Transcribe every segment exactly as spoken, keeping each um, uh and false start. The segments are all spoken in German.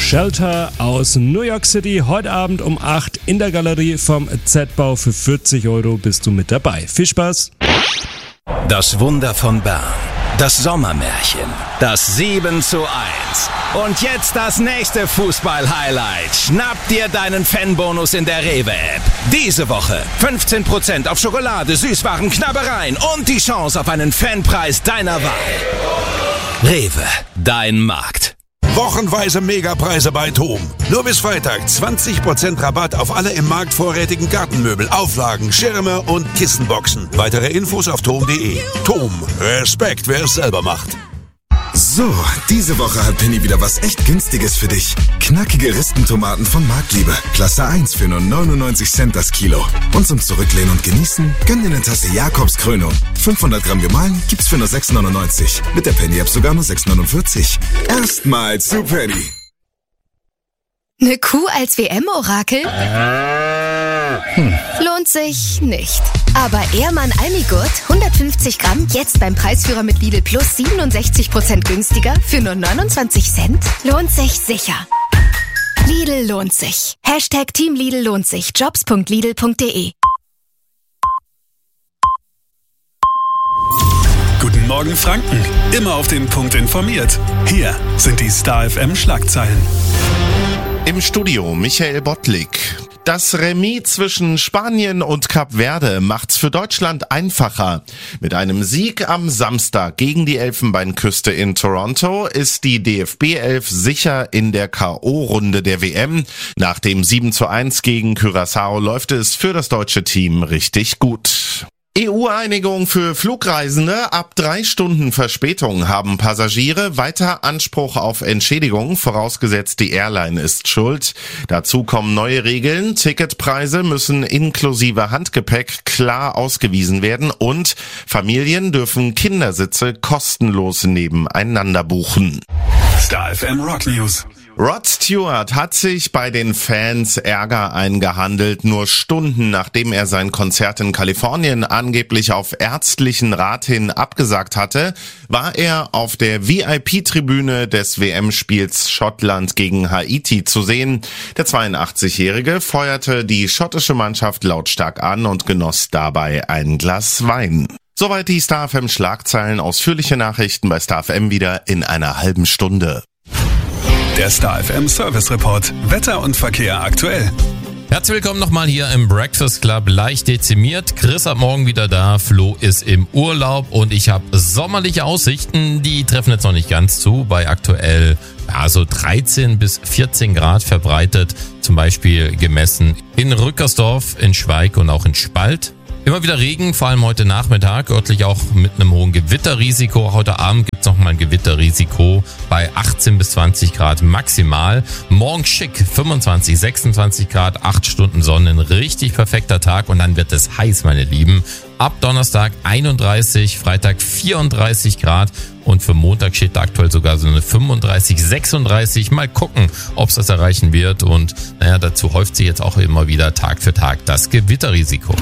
Shelter aus New York City. Heute Abend um acht in der Galerie vom Z-Bau. Für vierzig Euro bist du mit dabei. Viel Spaß! Das Wunder von Bern. Das Sommermärchen. Das sieben zu eins. Und jetzt das nächste Fußball-Highlight. Schnapp dir deinen Fanbonus in der Rewe-App. Diese Woche fünfzehn Prozent auf Schokolade, Süßwaren, Knabbereien und die Chance auf einen Fanpreis deiner Wahl. Rewe, dein Markt. Wochenweise Megapreise bei TOM. Nur bis Freitag zwanzig Prozent Rabatt auf alle im Markt vorrätigen Gartenmöbel, Auflagen, Schirme und Kissenboxen. Weitere Infos auf tom punkt de. TOM, Respekt, wer es selber macht. So, diese Woche hat Penny wieder was echt Günstiges für dich. Knackige Rispentomaten von Marktliebe. Klasse eins für nur neunundneunzig Cent das Kilo. Und zum Zurücklehnen und Genießen, gönn dir eine Tasse Jakobs Krönung. fünfhundert Gramm gemahlen gibt's für nur sechs neunundneunzig. Mit der Penny-App sogar nur sechs neunundvierzig. Erstmals zu Penny. Eine Kuh als W M-Orakel? Hm. Lohnt sich nicht. Aber Ehrmann Almigurt, hundertfünfzig Gramm, jetzt beim Preisführer mit Lidl Plus siebenundsechzig Prozent günstiger für nur neunundzwanzig Cent? Lohnt sich sicher. Lidl lohnt sich. Hashtag Team Lidl lohnt sich. Jobs punkt lidl punkt de. Guten Morgen Franken. Immer auf den Punkt informiert. Hier sind die Star F M Schlagzeilen. Im Studio Michael Bottlik. Das Remis zwischen Spanien und Kap Verde macht's für Deutschland einfacher. Mit einem Sieg am Samstag gegen die Elfenbeinküste in Toronto ist die D F B elf sicher in der K O-Runde der W M. Nach dem sieben zu eins gegen Curaçao läuft es für das deutsche Team richtig gut. E U-Einigung für Flugreisende. Ab drei Stunden Verspätung haben Passagiere weiter Anspruch auf Entschädigung, vorausgesetzt die Airline ist schuld. Dazu kommen neue Regeln. Ticketpreise müssen inklusive Handgepäck klar ausgewiesen werden und Familien dürfen Kindersitze kostenlos nebeneinander buchen. Star F M Rock News. Rod Stewart hat sich bei den Fans Ärger eingehandelt. Nur Stunden nachdem er sein Konzert in Kalifornien angeblich auf ärztlichen Rat hin abgesagt hatte, war er auf der V I P-Tribüne des W M-Spiels Schottland gegen Haiti zu sehen. Der zweiundachtzigjährige feuerte die schottische Mannschaft lautstark an und genoss dabei ein Glas Wein. Soweit die Star F M Schlagzeilen. Ausführliche Nachrichten bei Star F M wieder in einer halben Stunde. Der Star F M Service Report. Wetter und Verkehr aktuell. Herzlich willkommen nochmal hier im Breakfast Club. Leicht dezimiert. Chris ab morgen wieder da. Flo ist im Urlaub und ich habe sommerliche Aussichten. Die treffen jetzt noch nicht ganz zu. Bei aktuell ja, so dreizehn bis vierzehn Grad verbreitet. Zum Beispiel gemessen in Rückersdorf, in Schweig und auch in Spalt. Immer wieder Regen, vor allem heute Nachmittag, örtlich auch mit einem hohen Gewitterrisiko. Heute Abend gibt's noch mal ein Gewitterrisiko bei achtzehn bis zwanzig Grad maximal. Morgen schick, fünfundzwanzig, sechsundzwanzig Grad, acht Stunden Sonne, ein richtig perfekter Tag und dann wird es heiß, meine Lieben. Ab Donnerstag einunddreißig, Freitag vierunddreißig Grad und für Montag steht da aktuell sogar so eine fünfunddreißig, sechsunddreißig. Mal gucken, ob es das erreichen wird und naja, dazu häuft sich jetzt auch immer wieder Tag für Tag das Gewitterrisiko.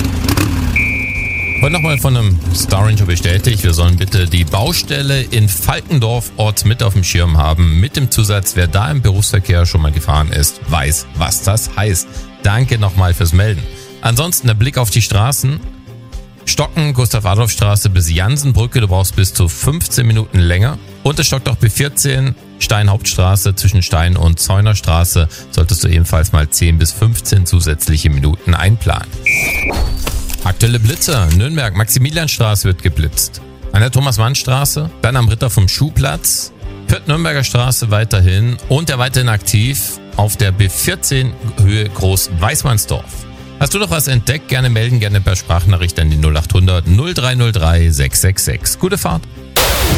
Heute nochmal von einem Star Ranger bestätigt, wir sollen bitte die Baustelle in Falkendorf Ort mit auf dem Schirm haben. Mit dem Zusatz, wer da im Berufsverkehr schon mal gefahren ist, weiß, was das heißt. Danke nochmal fürs Melden. Ansonsten der Blick auf die Straßen. Stocken, Gustav-Adolf-Straße bis Jansenbrücke, du brauchst bis zu fünfzehn Minuten länger. Und es stockt auch B vierzehn, Stein-Hauptstraße zwischen Stein- und Zeunerstraße. Solltest du ebenfalls mal zehn bis fünfzehn zusätzliche Minuten einplanen. Aktuelle Blitzer. Nürnberg, Maximilianstraße wird geblitzt. An der Thomas-Mann-Straße, dann am Ritter vom Schuhplatz, Fürth-Nürnberger Straße weiterhin und der weiterhin aktiv auf der B vierzehn Höhe Groß-Weißmannsdorf. Hast du noch was entdeckt? Gerne melden, gerne per Sprachnachricht an die null acht hundert null drei null drei sechs sechs sechs. Gute Fahrt!